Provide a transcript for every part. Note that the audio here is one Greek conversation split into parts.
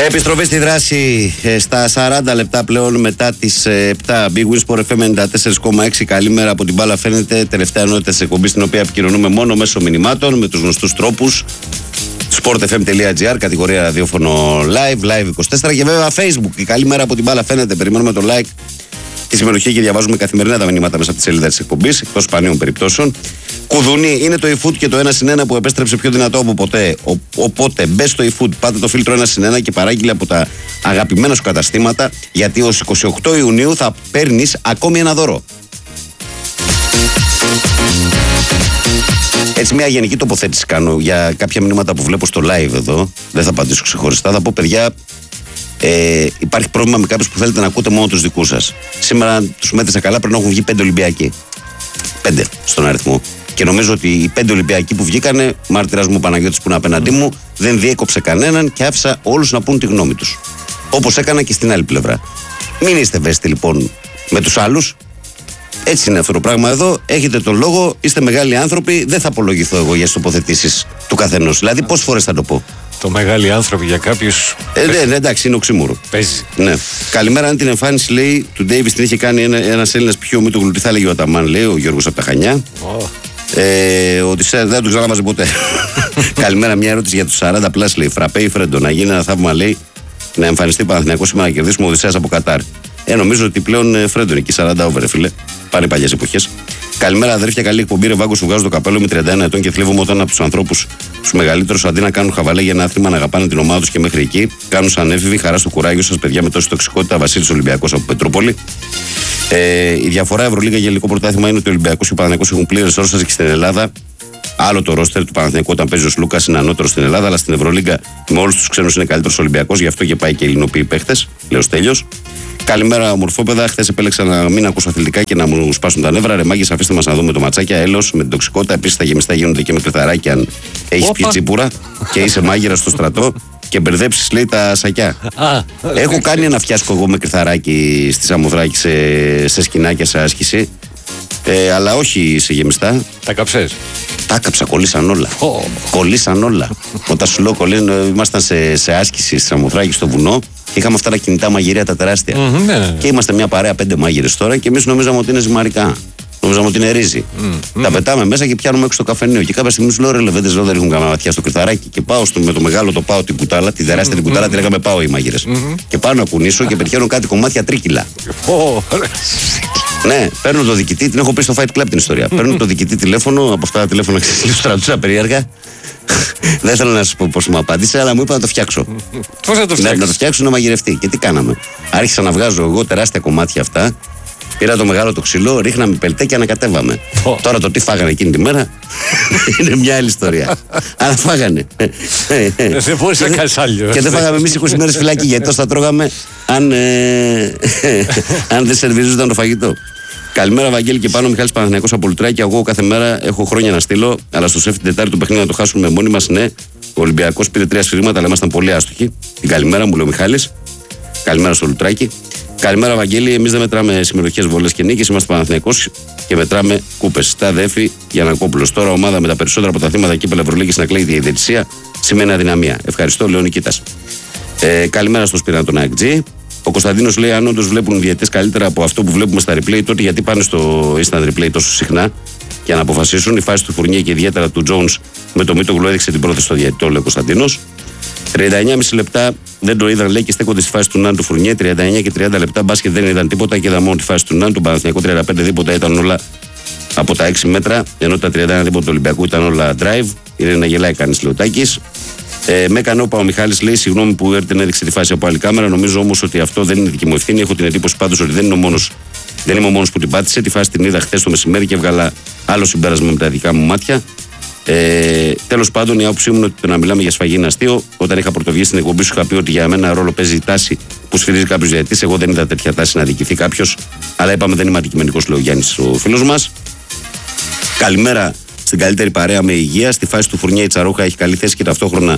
Επιστροφή στη δράση στα 40 λεπτά πλέον μετά τις 7. Big Win Sport FM 94,6. Καλημέρα από την μπάλα φαίνεται. Τελευταία ενότητα της εκπομπής, στην οποία επικοινωνούμε μόνο μέσω μηνυμάτων με τους γνωστούς τρόπους. sportfm.gr, κατηγορία ραδιόφωνο live 24 και βέβαια Facebook. Η καλημέρα από την μπάλα φαίνεται. Περιμένουμε το like, τη συμμετοχή και διαβάζουμε καθημερινά τα μηνύματα μέσα από τη σελίδα της εκπομπής, εκτός σπανίων περιπτώσεων. Κουδουνί, είναι το eFood και το 1+1 που επέστρεψε πιο δυνατό από ποτέ. Οπότε μπε στο eFood, πάτε το φίλτρο 1+1 και παράγγειλε από τα αγαπημένα σου καταστήματα, γιατί ως 28 Ιουνίου θα παίρνεις ακόμη ένα δώρο. Έτσι, μια γενική τοποθέτηση κάνω για κάποια μηνύματα που βλέπω στο live εδώ. Δεν θα απαντήσω ξεχωριστά. Θα πω, παιδιά, υπάρχει πρόβλημα με κάποιους που θέλετε να ακούτε μόνο τους δικούς σας. Σήμερα τους μέτρησα καλά, πρέπει να έχουν βγει 5 Ολυμπιακοί. 5 στον αριθμό. Και νομίζω ότι οι 5 Ολυμπιακοί που βγήκανε, μάρτυρας μου ο Παναγιώτης που είναι απέναντί μου, δεν διέκοψε κανέναν και άφησα όλους να πούν τη γνώμη τους. Όπως έκανα και στην άλλη πλευρά. Μην είστε ευαίσθητοι λοιπόν με τους άλλους. Έτσι είναι αυτό το πράγμα εδώ. Έχετε τον λόγο, είστε μεγάλοι άνθρωποι. Δεν θα απολογηθώ εγώ για τις τοποθετήσεις του καθενός. Δηλαδή, πόσες φορές θα το πω. Το μεγάλοι άνθρωποι για κάποιους. Ναι, εντάξει, είναι οξύμορο. Παίζει. Ναι. Καλημέρα, αν την εμφάνιση, λέει, του Ντέιβις την είχε κάνει ένας Έλληνας πιο μύτογλου, τι θα έλεγε ο Αταμάν, λέει, ο Γιώργος από τα Χανιά. Ότι δεν τον ξανάβαζε ποτέ. Καλημέρα, μια ερώτηση για τους 40 πλάς, λέει. Φραπέ ή Φρέντο, να γίνει ένα θαύμα, λέει, να εμφανιστεί Παναθηναϊκός σήμερα να κερδίσουμε Οδυσσέας από Κατάρ. Νομίζω ότι πλέον Φρέντο είναι εκεί 40 over, φίλε. Πάνε παλιές εποχές. Καλημέρα, αδέρφια, καλή εκπομπή. Ρε Βάγκο, σου βγάζω το καπέλο με 31 ετών και θλίβομαι όταν από τους ανθρώπους τους μεγαλύτερους, αντί να κάνουν χαβαλέ για ένα άθλημα, να αγαπάνε την ομάδα τους και μέχρι εκεί, κάνουν σαν έφηβοι. Χαρά στο κουράγιο σας, παιδιά, με τόση τοξικότητα. Βασίλης Ολυμπιακός από Πετρούπολη. Η διαφορά Ευρωλίγα για ελληνικό πρωτάθλημα είναι ότι ο Ολυμπιακός και ο Παναθηναϊκός έχουν πλήρες όρσταση και στην Ελλάδα. Άλλο το ρόστερ του Παναθηναϊκού όταν παίζει ο Λούκας είναι ανώτερο στην Ελλάδα, αλλά στην Ευρωλίγα με όλους τους ξένους είναι καλύτερος Ολυμπιακός, γι' αυτό και πάει και ελληνοποιεί παίχτες. Λέω Στέλιος. Καλημέρα, ομορφόπεδα. Χθες επέλεξα να μην ακούσω αθλητικά και να μου σπάσουν τα νεύρα. Ρε μάγκες, αφήστε μας να δούμε το ματσάκια. Έλεος με την τοξικότητα. Επίσης τα γεμιστά γίνονται και με κρυθαράκι αν έχεις πιει τσίπουρα και είσαι μάγειρα στο στρατό και μπερδέψεις, λέει, τα σακιά. Έχω κάνει ένα φιάσκο εγώ με κρυθαράκι στη Σαμοδράκη σε σκηνάκια, σε άσκηση. Αλλά όχι σε γεμιστά. Τα κάψες. Τα κάψα, κολλήσαν όλα. Κολλήσαν όλα. Όταν σου λέω ήμασταν σε άσκηση στη Σαμοδράκη στο βουνό. Είχαμε αυτά τα κινητά μαγειρία τα τεράστια. Ναι. Και είμαστε μια παρέα 5 μάγειρες τώρα και εμείς νομίζαμε ότι είναι ζυμαρικά. Νομίζαμε ότι είναι ρύζι. Τα πετάμε μέσα και πιάνουμε έξω το καφενείο. Και κάποια στιγμή σου λέω, ρε λεβέντες, δεν ρίχνουν καμιά ματιά στο κρυθαράκι. Και πάω με το μεγάλο το πάω την κουτάλα, τη τεράστια την κουτάλα, τη λέγαμε πάω οι μάγειρες. Και πάω να κουνήσω και πετυχαίνω κάτι κομμάτια τρίκυλα. Ναι, παίρνω το διοικητή, την έχω πει στο Fight Club την ιστορία. Παίρνω το διοικητή τηλέφωνο, από αυτά τα τηλέφωνα ξεσλίου στρατούσα περίεργα. Δεν θέλω να σα πω πώς μου απάντησε, αλλά μου είπα να το φτιάξω. Πώς να το φτιάξω? Να το φτιάξω να μαγειρευτεί. Και τι κάναμε. Άρχισα να βγάζω εγώ τεράστια κομμάτια αυτά. Πήρα το μεγάλο το ξυλό, ρίχναμε πελτέ και ανακατεύαμε. Τώρα το τι φάγανε εκείνη τη μέρα είναι μια άλλη ιστορία. Αλλά φάγανε. Δεν μπορείς να κάνεις άλλο. Και δεν φάγαμε εμείς 20 μέρες φυλάκι, γιατί τόσο θα τρώγαμε αν δεν σερβιζόταν το φαγητό. Καλημέρα, Βαγγέλη, και πάνω Μιχάλης Παναθηναϊκός από Λουτράκη. Εγώ κάθε μέρα έχω χρόνια να στείλω, αλλά στο σεφ την Τετάρτη του παιχνίδι να το χάσουμε μόνοι μας. Ναι, ο Ολυμπιακός πήρε 3 σφυρίγματα, αλλά ήμασταν πολύ άστοχοι. Την καλημέρα μου, λέει ο Μιχάλης. Καλημέρα στο Λουτράκη. Καλημέρα, Βαγγέλη. Εμείς δεν μετράμε συμμετοχές, βολές και νίκες. Είμαστε Παναθηναϊκός και μετράμε κούπες. Τα δέφη Γιαννακόπουλος. Τώρα ομάδα με τα περισσότερα πρωταθλήματα κύπελλα Ευρωλίγης να κλαίει η ιδιαιτησία σημαίνει αδυναμία. Ευχαριστώ, Λέων Νικήτας. Καλημέρα στο Σπυράν τον ΑΕΚΤΖ. Ο Κωνσταντίνος λέει: αν όντως βλέπουν οι διαιτητές καλύτερα από αυτό που βλέπουμε στα replay, τότε γιατί πάνε στο instant replay τόσο συχνά για να αποφασίσουν. Η φάση του Φουρνιέ και ιδιαίτερα του Jones με το Μήτογλου έδειξε την πρόθεση στο διαιτητό, λέει ο Κωνσταντίνος. 39,5 λεπτά δεν το είδαν, λέει, και στέκονται στη φάση του Ναν του Φουρνιέ. 39 και 30 λεπτά μπάσκετ δεν είδαν τίποτα και είδαν μόνο τη φάση του Ναν. Του Παναθηναϊκού 35 δίποτα ήταν όλα από τα 6 μέτρα, ενώ τα 31 δίποτα του Ολυμπιακού ήταν όλα drive. Είναι να γελάει κανείς, λέει ο Τάκης. Με έκανε όπα ο Μιχάλης, λέει: συγγνώμη που έρθει να έδειξε τη φάση από άλλη κάμερα. Νομίζω όμως ότι αυτό δεν είναι δική μου ευθύνη. Έχω την εντύπωση πάντως ότι δεν είμαι ο μόνος που την πάτησε. Τη φάση την είδα χθες το μεσημέρι και έβγαλα άλλο συμπέρασμα με τα δικά μου μάτια. Τέλος πάντων, η άποψή μου είναι ότι το να μιλάμε για σφαγή είναι αστείο. Όταν είχα πρωτοβγεί στην εκπομπή σου, είχα πει ότι για μένα ρόλο παίζει η τάση που σφυρίζει κάποιος διαιτητής. Εγώ δεν είδα τέτοια τάση να δικηθεί κάποιος. Αλλά είπαμε δεν είμαι αντικειμενικός, λέει ο Γιάννης, ο φίλος μας. Καλημέρα στην καλύτερη παρέα με υγεία. Στη φάση του Φουρνιέ η Τσαρούχα έχει καλή θέση και ταυτόχρονα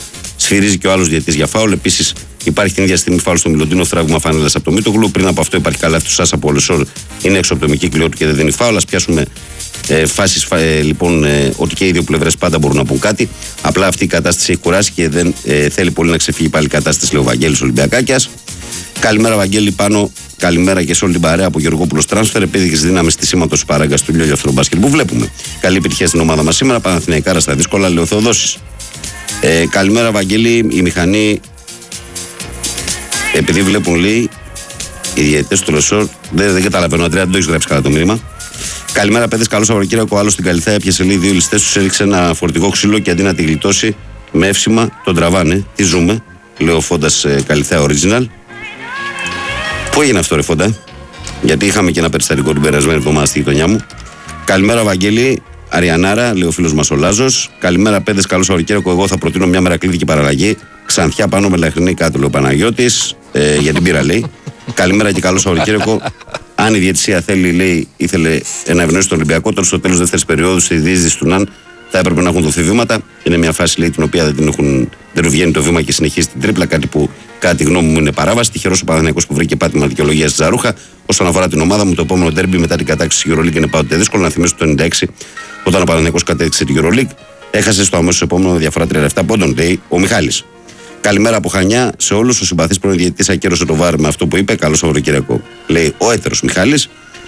Σφυρίζει και ο άλλος διαιτητής για φάουλ. Επίσης υπάρχει την ίδια στιγμή φάουλ στο Μιλοντίνο, θράγμα φάνελας από το Μίτογλου. Πριν από αυτό υπάρχει καλάθι του Σάσα από Ολεσόρ, είναι έξω από το ημικύκλιο του και δεν δίνει φάουλ. Ας πιάσουμε φάσεις λοιπόν ότι και οι δύο πλευρές πάντα μπορούν να πούν κάτι. Απλά αυτή η κατάσταση έχει κουράσει και δεν θέλει πολύ να ξεφύγει πάλι η κατάσταση, λέει ο Βαγγέλης Ολυμπιακάκιας. Καλημέρα, Βαγγέλη, πάνω. Καλημέρα και σε όλη την παρέα από Γεωργόπουλος Τράνσφερ. Επίδειξε δύναμη στη σήματος παράγκα του Λιόλιο Αυτρομπάσκετ που βλέπουμε. Καλή επιτυχία στην ομάδα μας σήμερα. Παναθηναϊκάρα στα δύσκολα, λέει ο Θεοδόσης. Καλημέρα, Βαγγέλη. Η μηχανή, επειδή βλέπουν, λέει, οι διαιτητές του Λεσόρ. Δεν καταλαβαίνω, Αντρέα, δεν το έχει γράψει καλά το μήνυμα. Καλημέρα, παιδες. Καλό Σαββατοκύριακο. Άλλο στην Καλιθέα έπιασε, λέει, 2 ληστές του, έριξε ένα φορτηγό ξύλο και αντί να τη γλιτώσει με εύσημα τον τραβάνε. Τι ζούμε, λέει ο Φόντας Καλιθέα Original. Πού έγινε αυτό, ρε Φόντα? Γιατί είχαμε και ένα περιστατικό την περασμένη εβδομάδα στη γειτονιά μου. Καλημέρα, Βαγγέλη. Αριανάρα, λέει ο φίλος μας ο Λάζος. Καλημέρα, παιδες. Καλό Σαββατοκύριακο. Εγώ θα προτείνω μια μερακλήδικη παραλλαγή. Ξανθιά πάνω με λαχρινή κάτω, λέει ο Παναγιώτης. Για την πύρα, λέει. Καλημέρα και καλό Σαββατοκύριακο. Αν η διαιτησία θέλει, λέει, ήθελε να ευνοήσει τον Ολυμπιακό, τώρα στο τέλος δεύτερης περίοδου, στη διείσδυση του ΝΑΝ, θα έπρεπε να έχουν δοθεί βήματα. Είναι μια φάση, λέει, την οποία δεν βγαίνει το βήμα και συνεχίζει την τρίπλα. Κάτι που, κατά τη γνώμη μου, είναι παράβαση. Τυχερός ο Παναθηναϊκός που βρήκε πάτημα δικαιολογία στη Ζαρούχα. Όσον αφορά την ομάδα μου, το επόμενο ντέρμπι μετά την κατάκτηση τη EuroLeague είναι πάντοτε δύσκολο. Να θυμίσω το 96, όταν ο Παναθηναϊκός κατέκτησε την EuroLeague, έχασε στο αμέσως επόμενο διαφορά 37 πόντων, λέει ο Μιχάλης. Καλημέρα από Χανιά σε όλους. Ο συμπαθής πρώην διαιτητής ακύρωσε το βάρ με αυτό που είπε. Καλό Σαββατοκύριακο, λέει ο έτερος Μιχάλης.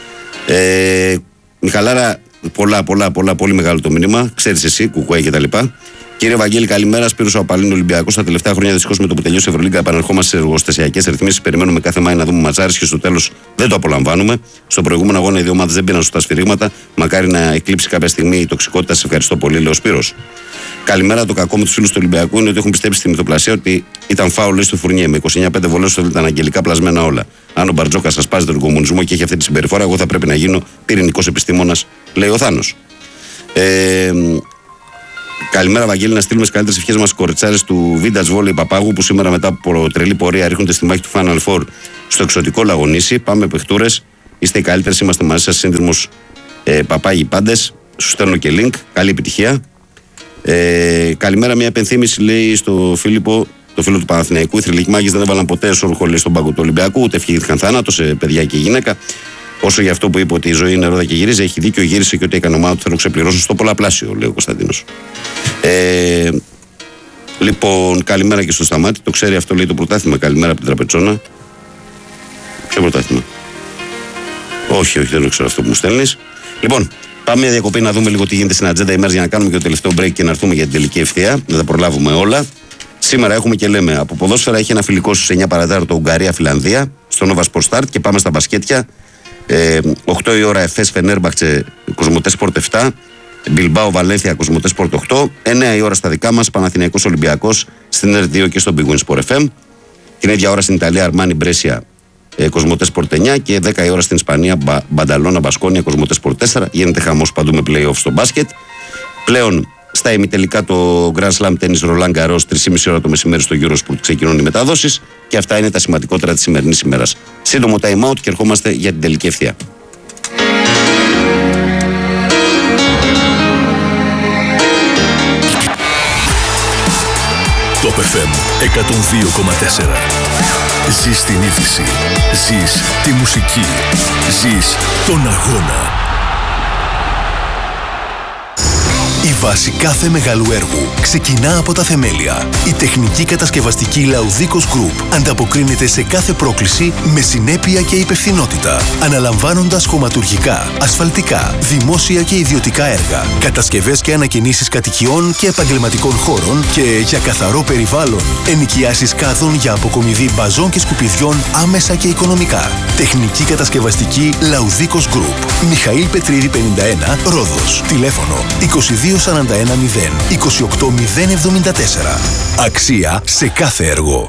Μιχαλάρα, πολύ μεγάλο το μήνυμα. Ξέρεις εσύ, κουκουέ κτλ. Κύριε Βαγγέλη, καλημέρα. Σπύρος Απαλίνο Ολυμπιακός. Τα τελευταία χρόνια δυστυχώς με το που τελειώσει η Ευρωλίγκα επανερχόμαστε σε εργοστασιακές ρυθμίσεις. Περιμένουμε κάθε Μάη να δούμε ματσάρες και στο τέλος δεν το απολαμβάνουμε. Στο προηγούμενο αγώνα οι δύο ομάδες δεν πήραν σωστά σφυρίγματα. Μακάρι να εκλείψει κάποια στιγμή η τοξικότητα. Σε ευχαριστώ πολύ, λέει ο Σπύρος. Καλημέρα. Το κακό με τους φίλους του Ολυμπιακού είναι ότι έχουν πιστέψει στη μυθοπλασία ότι ήταν φάουλ στο Φουρνιέ. Με 29-5 βολές ήταν αγγελικά πλασμένα όλα. Αν ο Μπαρτζόκας σας πάζει τον κομμουνισμό και έχει αυτή τη συμπεριφορά, εγώ θα πρέπει να γίνω πυρηνικός επιστήμονας, λέει ο Θάνος. Καλημέρα, Βαγγέλη, να στείλουμε τις καλύτερες ευχές μας στους κοριτσάρες του Βίντας Βόλεϊ Παπάγου που σήμερα μετά από τρελή πορεία ρίχνονται στη μάχη του Final Four στο εξωτικό Λαγονήσι. Πάμε παιχτούρες. Είστε οι καλύτερες, είμαστε μαζί σας. Σύνδεσμος Παπάγι πάντες. Σου στέλνω και link. Καλή επιτυχία. Καλημέρα, μια επενθύμηση, λέει, στο Φίλιππο, το φίλο του Παναθηναϊκού. Οι θρυλικοί μάγες δεν έβαλαν ποτέ σόρχο, λέει, στον πάγκο του Ολυμπιακού, ούτε ευχήθηκαν θάνατο σε παιδιά και γυναίκα. Όσο για αυτό που είπε ότι η ζωή είναι ρόδα και γυρίζει, έχει δίκιο, γύρισε και ότι έκανε ομάδα του θέλω να ξεπληρώσουν στο πολλαπλάσιο, λέει ο Κωνσταντίνος. Λοιπόν, καλημέρα και στο Σταμάτη. Το ξέρει αυτό, λέει, το πρωτάθλημα. Καλημέρα από την Τραπετσόνα. Ποιο πρωτάθλημα? Όχι, δεν το ξέρω αυτό που μου στέλνεις. Λοιπόν, πάμε μια διακοπή να δούμε λίγο τι γίνεται στην ατζέντα ημέρας για να κάνουμε και το τελευταίο break και να έρθουμε για την τελική ευθεία. Δεν τα προλάβουμε όλα. Σήμερα έχουμε και λέμε από ποδόσφαιρα. Έχει ένα φιλικό στους 9 παρατέταρτο Ουγγαρία-Φιλανδία στο Nova Sport Start και πάμε στα μπασκέτια. 8 η ώρα Εφές Φενέρμπαχτσε Κοσμοτέ Sport 7. Μπιλμπάο Βαλένθια Κοσμοτέ Sport 8. 9 η ώρα στα δικά μας Παναθηναϊκός Ολυμπιακός στην R2 και στο Big Win Sport FM. Την ίδια ώρα στην Ιταλία Αρμάνι Μπρέσια Κοσμοτέ Sport 9 και 10 η ώρα στην Ισπανία Μπανταλώνα Μπασκόνια Κοσμοτέ Sport 4. Γίνεται χαμός παντού με play-off στο μπάσκετ. Πλέον στα ημιτελικά το Grand Slam Tennis Roland Garros 3,5 ώρα το μεσημέρι στο Eurosport ξεκινούν οι μεταδόσεις και αυτά είναι τα σημαντικότερα της σημερινής ημέρας. Σύντομο time out και ερχόμαστε για την τελική ευθεία. Top FM 102,4. Ζεις την είδηση, ζεις τη μουσική, ζεις τον αγώνα. Η βάση κάθε μεγάλου έργου ξεκινά από τα θεμέλια. Η τεχνική κατασκευαστική Λαουδίκος Group ανταποκρίνεται σε κάθε πρόκληση με συνέπεια και υπευθυνότητα, αναλαμβάνοντας χωματουργικά, ασφαλτικά, δημόσια και ιδιωτικά έργα, κατασκευές και ανακαινήσεις κατοικιών και επαγγελματικών χώρων και για καθαρό περιβάλλον, ενοικιάσεις κάδων για αποκομιδή μπαζών και σκουπιδιών άμεσα και οικονομικά. Τεχνική κατασκευαστική Λαουδίκος Group. Μιχαήλ Πετρίδη 51, Ρόδος. Τηλέφωνο 2241 0 28074. Αξία σε κάθε έργο.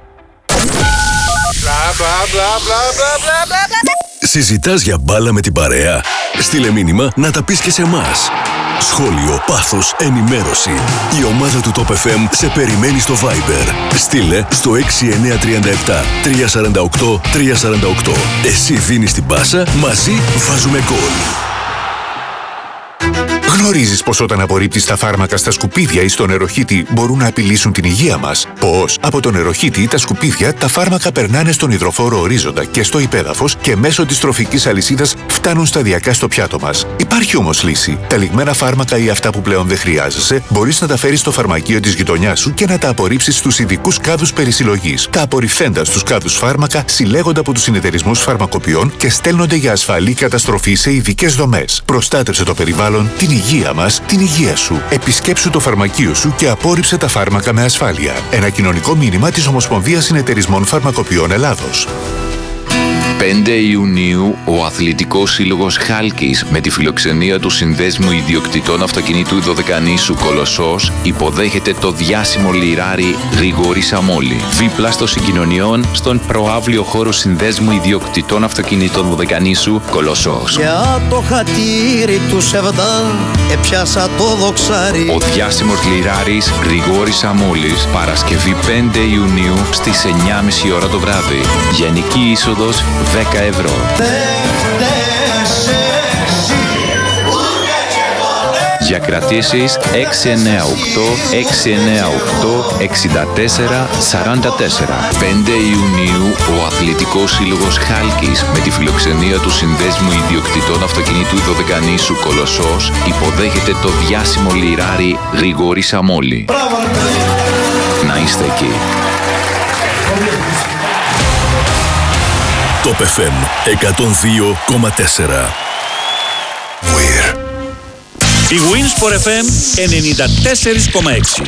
Συζητάς για μπάλα με την παρέα? Στείλε μήνυμα να τα πεις και σε εμάς. Σχόλιο, πάθος, ενημέρωση. Η ομάδα του Top FM σε περιμένει στο Viber. Στείλε στο 6937 348 348. Εσύ δίνεις την πάσα, μαζί βάζουμε γκολ. Γνωρίζεις πως όταν απορρίπτεις τα φάρμακα στα σκουπίδια ή στο νεροχύτη μπορούν να απειλήσουν την υγεία μας? Πως από το νεροχύτη ή τα σκουπίδια τα φάρμακα περνάνε στον υδροφόρο ορίζοντα και στο υπέδαφος και μέσω της τροφικής αλυσίδας φτάνουν σταδιακά στο πιάτο μας. Υπάρχει όμως λύση. Τα λιγμένα φάρμακα ή αυτά που πλέον δεν χρειάζεσαι μπορείς να τα φέρεις στο φαρμακείο της γειτονιάς σου και να τα απορρίψεις στους ειδικούς κάδους περισυλλογής. Τα απορριφθέντα στους κάδους φάρμακα συλλέγονται από τους συνεταιρισμούς φαρμακοποιών και στέλνονται για ασφαλή καταστροφή σε ειδικές δομές. Προστάτευσε το περιβάλλον, την υγεία μας, την υγεία σου. Επισκέψου το φαρμακείο σου και απόρριψε τα φάρμακα με ασφάλεια. Ένα κοινωνικό μήνυμα της Ομοσπονδίας Συνεταιρισμών Φαρμακοποιών Ελλάδος. 5 Ιουνίου, ο Αθλητικός Σύλλογος Χάλκης με τη φιλοξενία του Συνδέσμου Ιδιοκτητών Αυτοκινήτου Δωδεκανήσου Κολοσσός υποδέχεται το διάσημο λιράρι Γρηγόρη Σαμόλη. Δίπλα στο συγκοινωνιών στον προαύλιο χώρο Συνδέσμου Ιδιοκτητών Αυτοκινήτων Δωδεκανήσου Κολοσσός. Για το χατήρι του Σεβδά έπιασα το δοξάρι. Ο διάσημος λιράρης Γρηγόρη Σαμόλης, Παρασκευή 5 Ιουνίου στις 9.30 ώρα το βράδυ. Γενική είσοδος 10 ευρώ. Για κρατήσεις 698-698-64-44. 5 Ιουνίου, ο Αθλητικός Σύλλογος Χάλκης με τη φιλοξενία του Συνδέσμου Ιδιοκτητών Αυτοκινήτου Δωδεκανήσου Κολοσσός υποδέχεται το διάσημο λιράρι Γρηγόρη Σαμόλη. Να είστε εκεί. Top FM 102,4. Η Winsport FM 94,6.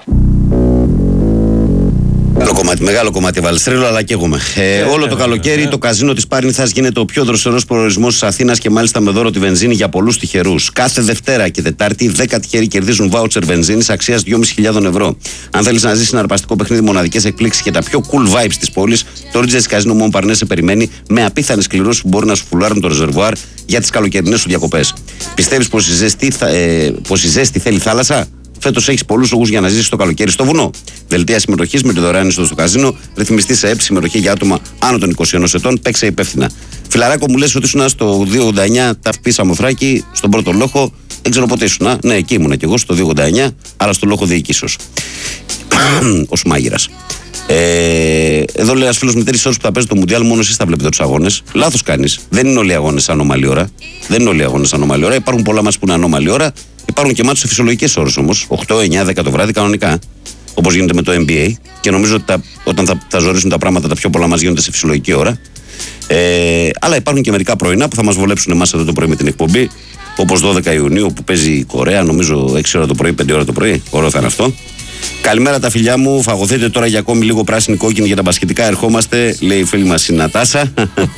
Μεγάλο κομμάτι Βαλστρέλο, αλλά και εγώ. Όλο το καλοκαίρι το καζίνο της Πάρνηθας γίνεται ο πιο δροσερός προορισμός της Αθήνας και μάλιστα με δώρο τη βενζίνη για πολλούς τυχερούς. Κάθε Δευτέρα και Τετάρτη 10 τυχεροί κερδίζουν βάουτσερ βενζίνης αξίας 2.500 ευρώ. Αν θέλεις να ζήσεις ένα αρπαστικό παιχνίδι, μοναδικές εκπλήξεις και τα πιο cool vibes της πόλης, το Ridges Casino Montparnasse σε περιμένει με απίθανες κληρώσεις που μπορεί να σου φουλάρουν το ρεζερβουάρ για τις καλοκαιρινές σου διακοπές. Πιστεύεις πως η ζέστη θέλει θάλασσα? Φέτος έχεις πολλούς λόγους για να ζήσεις το καλοκαίρι στο βουνό. Δελτία συμμετοχής με τη δωρεάν είσοδο στο καζίνο, ρυθμιστή σε ΕΠ, συμμετοχή για άτομα άνω των 21 ετών, παίξε υπεύθυνα. Φιλαράκο, μου λες ότι ήσουν στο 289 ταυπή Σαμοθράκη, στον πρώτο λόχο. Δεν ξέρω πότε ήσουν. Ναι, εκεί ήμουνα κι εγώ στο 289, αλλά στο λόχο διοικήσεως. Ως μάγειρας. Εδώ λέει ένα φίλο με 3 ώρες που θα παίζει το Μουντιάλ, μόνο εσείς θα βλέπετε τους αγώνες. Λάθος κάνεις. Δεν είναι όλοι οι αγώνες ανώμαλη ώρα. Υπάρχουν πολλά μάτς που είναι ανώμαλη ώρα. Υπάρχουν και μάτς σε φυσιολογικές ώρες όμως. 8, 9, 10 το βράδυ κανονικά. Όπως γίνεται με το NBA. Και νομίζω ότι όταν θα ζορίσουν τα πράγματα, τα πιο πολλά μας γίνονται σε φυσιολογική ώρα. Αλλά υπάρχουν και μερικά πρωινά που θα μας βολέψουν εμάς εδώ το πρωί με την εκπομπή. Όπως 12 Ιουνίου που παίζει η Κορέα, νομίζω 6 ώρα το πρωί, 5 ώρα το πρωί. Ωραίο θα είναι αυτό. Καλημέρα τα φιλιά μου. Φαγωθείτε τώρα για ακόμη λίγο πράσινη κόκκινη για τα μπασκετικά. Ερχόμαστε, λέει η φίλη μας η Νατάσα.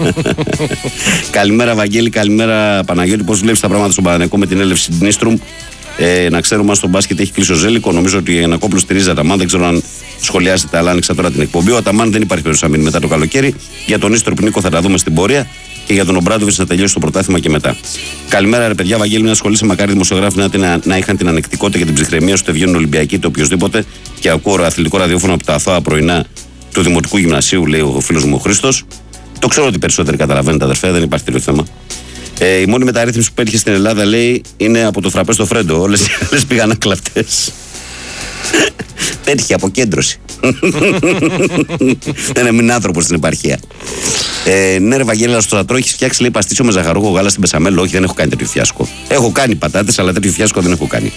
Καλημέρα Βαγγέλη, καλημέρα Παναγιώτη. Πώς βλέπεις τα πράγματα στον Παναθηναϊκό με την έλευση Νίστρουμ? Να ξέρουμε αν στον μπάσκετ έχει κλείσει ο Ζέλικο. Νομίζω ότι η Ανακόπουλο στηρίζει Αταμάν. Δεν ξέρω αν σχολιάσετε, αλλά άνοιξα τώρα την εκπομπή. Ο Αταμάν δεν υπάρχει περίπτωση να μείνει μετά το καλοκαίρι. Για τον Νίστρουμ Νίκο θα τα δούμε στην πορεία. Και για τον Ομπράντοβιτς να τελειώσει το πρωτάθλημα και μετά. Καλημέρα, ρε παιδιά. Βαγγέλη, μια σχολή. Μακάρι οι δημοσιογράφοι να είχαν την ανεκτικότητα και την ψυχραιμία στο βγαίνουν Ολυμπιακοί είτε οποιοδήποτε. Και ακούω αθλητικό ραδιόφωνο από τα αθώα πρωινά του Δημοτικού Γυμνασίου, λέει ο φίλος μου ο Χρήστος. Το ξέρω ότι περισσότεροι καταλαβαίνετε, αδερφέ, δεν υπάρχει τέτοιο θέμα. Η μόνη μεταρρύθμιση που πέτυχε στην Ελλάδα, λέει, είναι από το φραπέ στο Φρέντο. Όλες πήγαν ακλαυτές. Πέτυχε αποκέντρωση. Δεν έμεινε άνθρωπος στην επαρχία. Ναι, ρε Βαγγέλη, στο στρατό έχει φτιάξει, λέει, παστίτσιο με ζαχαρούχο γάλα στην Πεσαμέλο. Όχι, δεν έχω κάνει τέτοιο φιάσκο. Έχω κάνει πατάτες, αλλά τέτοιο φιάσκο δεν έχω κάνει.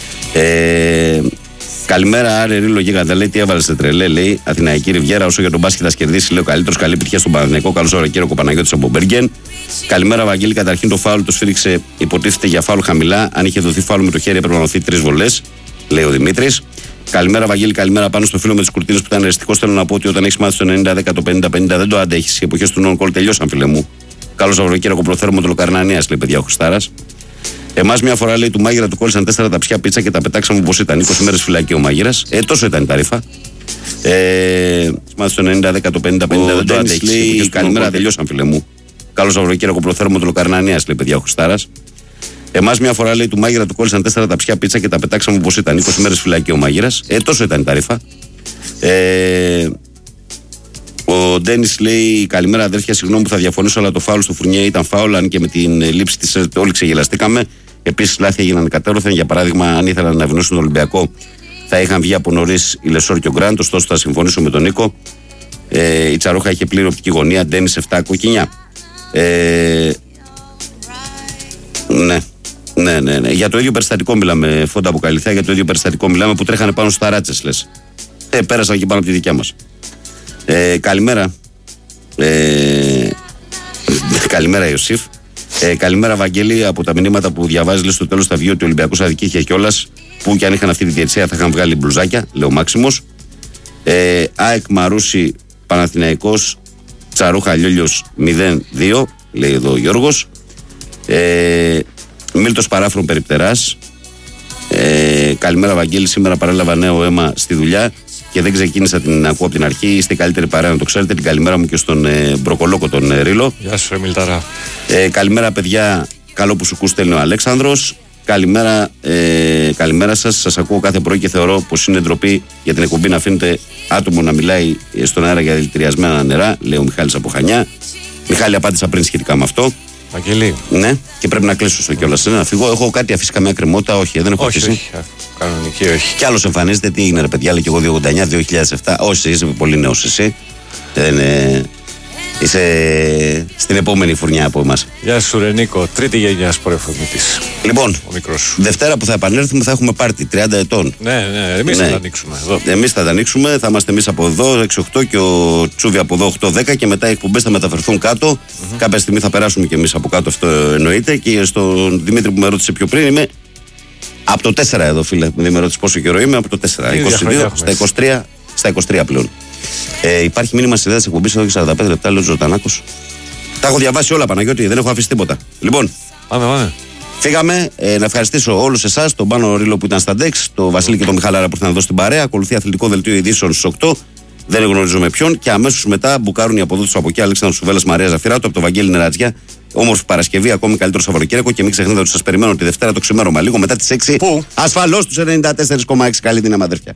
Καλημέρα, Άρε Ρίλο Γίγαντα. Λέει, τι έβαλε σε τρελέ, λέει. Αθηναϊκή Ριβιέρα. Όσο για τον μπάσκετ θα κερδίσει, λέει ο καλύτερος. Καλή επιτυχία στον Παναθηναϊκό. Καλώς ορίσατε, κύριο Κοπαναγιώτης από Μπέργεν. Καλημέρα, Βαγγέλη. Καταρχήν το φάουλ το σφύριξε, υποτίθεται για φάουλ χαμηλά. Αν είχε δοθεί φάουλ με το χέρι, έπρεπε να δοθεί 3 βολές, λέει ο Δημήτρης. Καλημέρα, Βαγγέλη. Καλημέρα πάνω στο φίλο με τις κουρτίνες που ήταν αριστικός. Θέλω να πω ότι όταν έχεις μάθει το 90-10, το 50-50 δεν το αντέχεις. Οι εποχές του non-call τελειώσαν, φίλε μου. Καλό Σαββατοκύριακο προθέρμο του Λοκαρνανίας, λέει παιδιά ο Χριστάρας. Εμάς μια φορά, λέει, του μάγειρα του κόλλησαν 4 ταψιά πίτσα και τα πετάξαμε όπως ήταν. 20 μέρες φυλακή ο μάγειρας. Τόσο ήταν η ταρήφα. Μάθει το 90-10, το 50-50 δεν το αντέχεις. Καλημέρα, τελειώσαν, φίλε μου. Καλό Σαββατοκύριακο προθέρμο του Λοκαρνανίας, λέει παιδιά ο Χριστάρας. Εμάς μια φορά, λέει, του μάγειρα του κόλλησαν 4 ταψιά πίτσα και τα πετάξαμε όπως ήταν. 20 μέρες φυλακή ο μάγειρας. Τόσο ήταν η ταρήφα. Ο Ντένις λέει: καλημέρα, αδέρφια. Συγγνώμη που θα διαφωνήσω, αλλά το φάουλ στο Φουρνιέ ήταν φάουλ. Αν και με την λήψη της όλοι ξεγελαστήκαμε. Επίσης, λάθη έγιναν κατέρωθεν. Για παράδειγμα, αν ήθελαν να ευνοήσουν τον Ολυμπιακό, θα είχαν βγει από νωρίς η Λεσόρ και ο Γκραντ. Ωστόσο, θα συμφωνήσω με τον Νίκο. Η Τσαρούχα είχε πλήρη οπτική γωνία, ντέμισε 7 κοκκινιά. Ναι. Για το ίδιο περιστατικό μιλάμε, Φώντα από Καλυθέα, για το ίδιο περιστατικό μιλάμε που τρέχανε πάνω στα ράτσες, λες. Πέρασαν και πάνω από τη δικιά μας. Καλημέρα. Καλημέρα, Ιωσήφ. Καλημέρα, Βαγγέλη. Από τα μηνύματα που διαβάζει, λες, στο τέλος θα βγει ότι ο Ολυμπιακός αδικήθηκε κιόλας. Που κι αν είχαν αυτή τη διαιτησία θα είχαν βγάλει μπλουζάκια, λέει ο Μάξιμος. ΑΕΚ Μαρούσι Παναθηναϊκός Τσαρούχα Λιόλιος 0-2, λέει εδώ ο Γιώργος. Μίλτος Παράφρον Περιπτεράς. Καλημέρα, Βαγγέλη. Σήμερα παρέλαβα νέο αίμα στη δουλειά και δεν ξεκίνησα την ακούω από την αρχή. Είστε η καλύτερη παρέα, να το ξέρετε. Την καλημέρα μου και στον Μπροκολόκο τον Ρίλο. Γεια σου, ρε Μιλταρά. Καλημέρα, παιδιά. Καλό που σου ακούς, στέλνει ο Αλέξανδρος. Καλημέρα σας. Σας ακούω κάθε πρωί και θεωρώ πως είναι ντροπή για την εκπομπή να αφήνετε άτομο να μιλάει στον αέρα για δηλητηριασμένα νερά, λέει ο Μιχάλης από Χανιά. Μιχάλη, απάντησα πριν σχετικά με αυτό. Βαγγέλη. Ναι, και πρέπει να κλείσω στο κιόλας. Να φύγω. Έχω κάτι, αφήσει καμιά κρεμότητα? Όχι, δεν έχω αφήσει. Όχι. Κανονική, όχι. Κι άλλος εμφανίζεται, τι έγινε, ρε παιδιά, λέει και εγώ 289-2007. Όχι, είσαι πολύ νέος εσύ. Είσαι στην επόμενη φουρνιά από εμάς. Γεια σου, ρε Νίκο. Τρίτη γενιά σπορεφωνητής. Λοιπόν, ο μικρός. Δευτέρα που θα επανέλθουμε θα έχουμε πάρτι 30 ετών. Ναι, εμείς θα τα ανοίξουμε εδώ. Εμείς θα τα ανοίξουμε, θα είμαστε εμείς από εδώ 6-8 και ο Τσούβι από εδώ 8-10 και μετά οι εκπομπές θα μεταφερθούν κάτω. Κάποια στιγμή θα περάσουμε κι εμείς από κάτω, αυτό εννοείται. Και στον Δημήτρη που με ρώτησε πιο πριν, είμαι από το 4 εδώ, φίλε. Δεν με ρώτησε πόσο καιρό είμαι, από το 4. 22 στα 23 πλέον. Υπάρχει μήνυμα στη ιδέα τη εκπομπή εδώ και 45 λεπτά, λέει ο Ζωτανάκος. Τα έχω διαβάσει όλα, Παναγιώτη, δεν έχω αφήσει τίποτα. Λοιπόν, πάμε. Φύγαμε. Να ευχαριστήσω όλους εσάς, τον Πάνο Ρίλο που ήταν στα Ντεξ, τον Βασίλη και τον Μιχάλαρα που ήρθαν εδώ στην παρέα. Ακολουθεί αθλητικό δελτίο ειδήσεων στις 8. Δεν γνωρίζω με ποιον. Και αμέσως μετά μπουκάρουν οι αποδότες από εκεί. Αλέξανδρος Σουβέλλας, Μαρία Ζαφυράτου, από το Βαγγέλη Νερατζιά. Όμορφη Παρασκευή, ακόμη καλύτερο Σαββατοκύριακο. Και μην ξεχνάτε ότι σας περιμένω τη Δευτέρα το ξημέρωμα, λίγο μετά τις 6. Πού? Ασφαλώς τους 94,6. Καλή δύναμη, αδερφιά.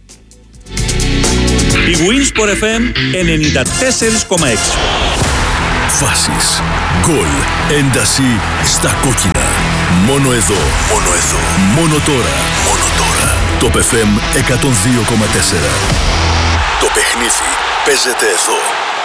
Η Winsport FM 94,6. Φάσεις, γκολ, ένταση στα κόκκινα. Μόνο εδώ. Μόνο τώρα. Το FM 102,4. Το παιχνίδι παίζεται εδώ.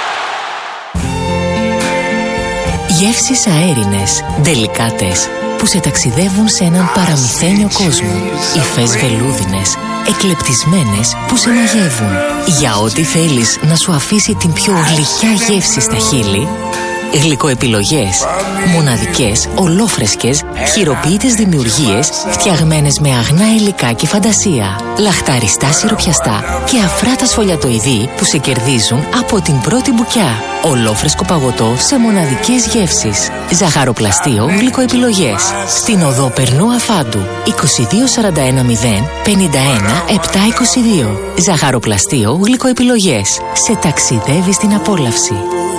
Γεύσεις αέρινες, ντελικάτες, που σε ταξιδεύουν σε έναν παραμυθένιο κόσμο. Υφές βελούδινες, εκλεπτισμένες που σε μαγεύουν. Για ό,τι θέλεις να σου αφήσει την πιο γλυκιά γεύση στα χείλη, γλυκοεπιλογές, μοναδικές, ολόφρεσκες, χειροποίητες δημιουργίες, φτιαγμένες με αγνά υλικά και φαντασία, λαχταριστά σιροπιαστά και αφράτα σφολιατοειδή που σε κερδίζουν από την πρώτη μπουκιά. Ολόφρεσκο παγωτό σε μοναδικές γεύσεις. Ζαχαροπλαστείο γλυκοεπιλογές. Στην οδό Περνού Αφάντου, 2241 051 722. Ζαχαροπλαστείο γλυκοεπιλογές. Σε ταξιδεύει στην απόλαυση.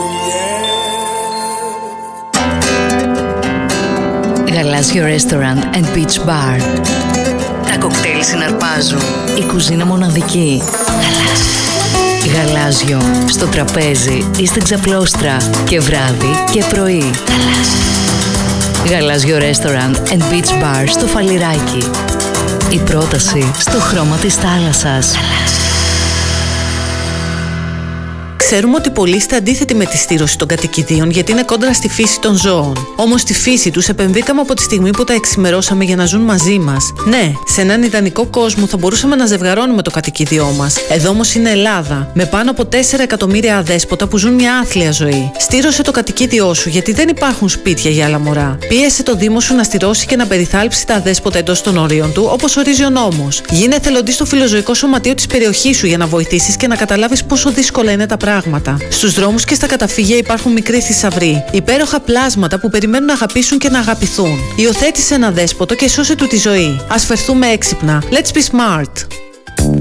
Γαλάζιο Restaurant and Beach Bar. Τα κοκτέιλ συναρπάζουν. Η κουζίνα μοναδική. Γαλάζιο. Στο τραπέζι ή στην ξαπλώστρα. Και βράδυ και πρωί. Γαλάζιο Restaurant and Beach Bar στο Φαλιράκι. Η πρόταση στο χρώμα της θάλασσας. Ξέρουμε ότι πολλοί είστε αντίθετοι με τη στήρωση των κατοικιδίων γιατί είναι κόντρα στη φύση των ζώων. Όμως στη φύση τους επενδύκαμε από τη στιγμή που τα εξημερώσαμε για να ζουν μαζί μας. Ναι, σε έναν ιδανικό κόσμο θα μπορούσαμε να ζευγαρώνουμε το κατοικίδιό μας. Εδώ όμως είναι Ελλάδα, με πάνω από 4 εκατομμύρια αδέσποτα που ζουν μια άθλια ζωή. Στήρωσε το κατοικίδιό σου γιατί δεν υπάρχουν σπίτια για άλλα μωρά. Πίεσε το Δήμο σου να στηρώσει και να περιθάλψει τα αδέσποτα εντός των ορίων του, όπως ορίζει ο νόμος. Γίνε εθελοντής στο φιλοζωικό σωματείο της περιοχής σου για να βοηθήσεις και να καταλάβεις πόσο δύσκολα είναι τα πράγματα. Στους δρόμους και στα καταφύγια υπάρχουν μικροί θησαυροί, υπέροχα πλάσματα που περιμένουν να αγαπήσουν και να αγαπηθούν. Υιοθέτησε ένα δέσποτο και σώσε του τη ζωή. Ας φερθούμε έξυπνα. Let's be smart.